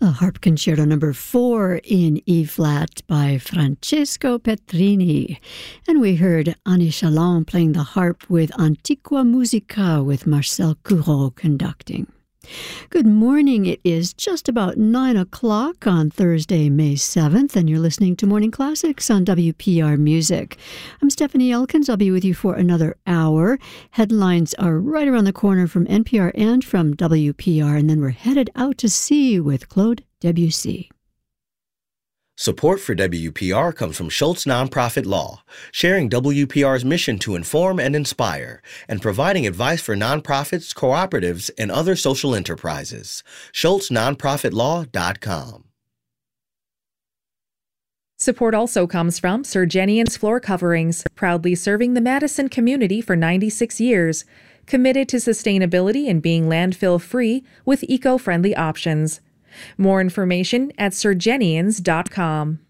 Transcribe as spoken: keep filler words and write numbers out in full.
the Harp Concerto number four in E-flat by Francesco Petrini. And we heard Annie Chalon playing the harp with Antiqua Musica with Marcel Courreau conducting. Good morning. It is just about nine o'clock on Thursday, May seventh, and you're listening to Morning Classics on W P R Music. I'm Stephanie Elkins. I'll be with you for another hour. Headlines are right around the corner from N P R and from W P R, and then we're headed out to sea with Claude Debussy. Support for W P R comes from Schultz Nonprofit Law, sharing W P R's mission to inform and inspire, and providing advice for nonprofits, cooperatives, and other social enterprises. Schultz Nonprofit Law dot com. Support also comes from Surgenian's Floor Coverings, proudly serving the Madison community for ninety-six years, committed to sustainability and being landfill-free with eco-friendly options. More information at surgenians dot com.